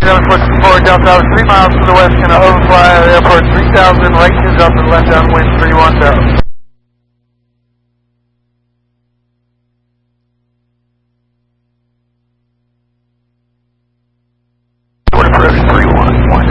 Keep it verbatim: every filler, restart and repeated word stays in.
seven foot four Delta, three miles to the west, gonna overfly airport three thousand, right to up and left downwind three one zero.